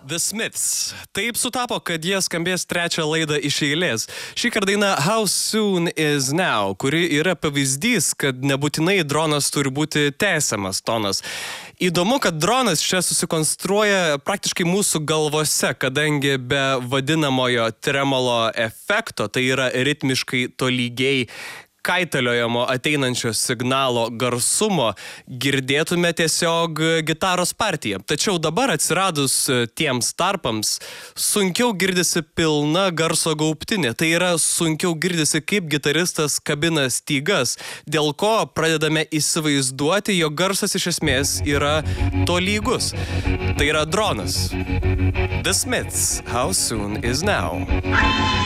The Smiths. Taip sutapo, kad jie skambės trečią laidą iš eilės. Šį kartą daina How Soon Is Now, kuri yra pavyzdys, kad nebūtinai dronas turi būti tęsiamas tonas. Įdomu, kad dronas čia susikonstruoja praktiškai mūsų galvose, kadangi be vadinamojo tremolo efekto, tai yra ritmiškai tolygiai kaitaliojamo ateinančio signalo garsumo, girdėtume tiesiog gitaros partiją. Tačiau dabar atsiradus tiems tarpams, sunkiau girdisi pilna garso gaubtinė. Tai yra sunkiau girdisi, kaip gitaristas kabina stygas, dėl ko pradedame įsivaizduoti, jog garsas iš esmės yra tolygus. Tai yra dronas. The Smiths, How Soon Is Now.